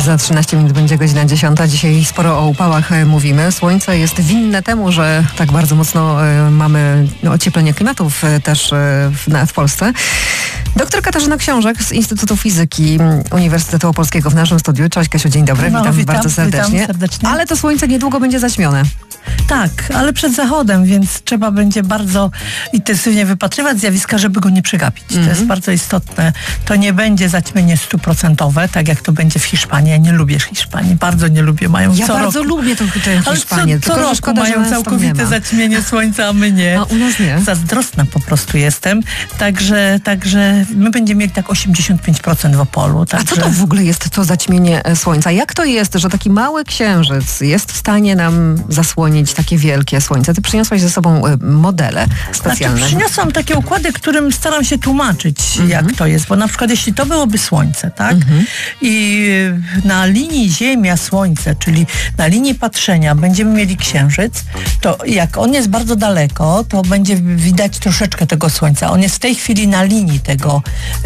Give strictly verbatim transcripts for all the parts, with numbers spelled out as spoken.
Za trzynaście minut będzie godzina dziesiąta. Dzisiaj sporo o upałach mówimy. Słońce jest winne temu, że tak bardzo mocno mamy ocieplenie klimatów też w, w Polsce. Doktor Katarzyna Książek z Instytutu Fizyki Uniwersytetu Opolskiego w naszym studiu. Cześć Kasiu, dzień dobry. No, witam, witam bardzo serdecznie. Witam serdecznie. Ale to słońce niedługo będzie zaćmione. Tak, ale przed zachodem, więc trzeba będzie bardzo intensywnie wypatrywać zjawiska, żeby go nie przegapić. Mm-hmm. To jest bardzo istotne. To nie będzie zaćmienie stuprocentowe, tak jak to będzie w Hiszpanii. Ja nie lubię Hiszpanii, bardzo nie lubię. Mają ja co bardzo roku. lubię tę Hiszpanię. Ale co, co tylko, roku szkoda, mają całkowite zaćmienie słońca, a my nie. A u nas nie. Zazdrosna po prostu jestem. Także, także my będziemy mieli tak osiemdziesiąt pięć procent w Opolu. Także... A co to w ogóle jest to zaćmienie słońca? Jak to jest, że taki mały księżyc jest w stanie nam zasłonić takie wielkie słońce? Ty przyniosłaś ze sobą modele specjalne. Znaczy, przyniosłam takie układy, którym staram się tłumaczyć, mm-hmm. jak to jest. Bo na przykład jeśli to byłoby słońce, tak? Mm-hmm. I na linii Ziemia-Słońce, czyli na linii patrzenia będziemy mieli księżyc, to jak on jest bardzo daleko, to będzie widać troszeczkę tego słońca. On jest w tej chwili na linii tego,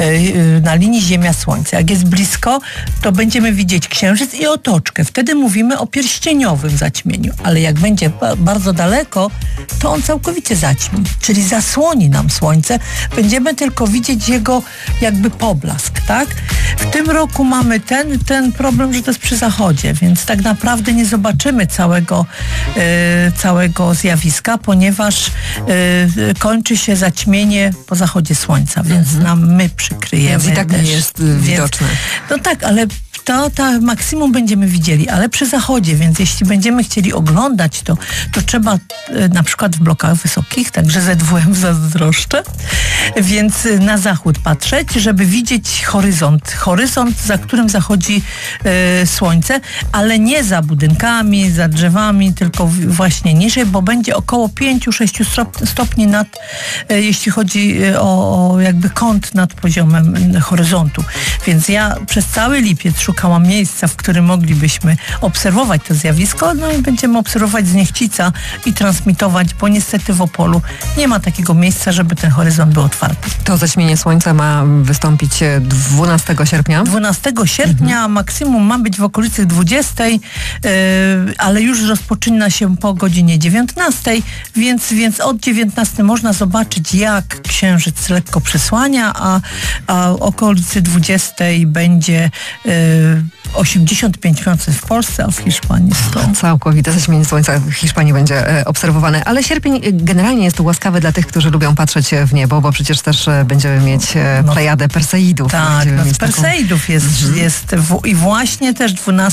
na linii Ziemia-Słońce. Jak jest blisko, to będziemy widzieć księżyc i otoczkę. Wtedy mówimy o pierścieniowym zaćmieniu. Ale jak będzie bardzo daleko, to on całkowicie zaćmi, czyli zasłoni nam słońce. Będziemy tylko widzieć jego jakby poblask, tak? W tym roku mamy ten, ten problem, że to jest przy zachodzie, więc tak naprawdę nie zobaczymy całego, e, całego zjawiska, ponieważ e, kończy się zaćmienie po zachodzie słońca, więc mm-hmm. nam my przykryjemy. Więc i tak też, nie jest więc, widoczne. No tak, ale to, to maksimum będziemy widzieli, ale przy zachodzie, więc jeśli będziemy chcieli oglądać to, to trzeba e, na przykład w blokach wysokich, także Z W M zazdroszczę, więc na zachód patrzeć, żeby widzieć horyzont. Horyzont, za którym zachodzi e, słońce, ale nie za budynkami, za drzewami, tylko w, właśnie niżej, bo będzie około pięć do sześciu stopni nad, e, jeśli chodzi o, o jakby kąt nad poziomem horyzontu. Więc ja przez cały lipiec szukałam miejsca, w którym moglibyśmy obserwować to zjawisko, no i będziemy obserwować z Niechcica i transmitować, bo niestety w Opolu nie ma takiego miejsca, żeby ten horyzont był otwarty. To zaćmienie słońca ma wystąpić dwunastego sierpnia? dwunastego sierpnia, mhm. maksimum ma być w okolicy dwudziestej, yy, ale już rozpoczyna się po godzinie dziewiętnastej, więc, więc od dziewiętnastej można zobaczyć, jak księżyc lekko przysłania, a, a okolicy dwudziestej będzie yy, osiemdziesiąt pięć procent w Polsce, a w Hiszpanii sto. Całkowite zaćmienie słońca w Hiszpanii będzie e, obserwowane. Ale sierpień generalnie jest łaskawy dla tych, którzy lubią patrzeć w niebo, bo przecież też e, będziemy mieć e, plejadę Perseidów. Tak, no z Perseidów taką... jest, jest w, i właśnie też dwunastego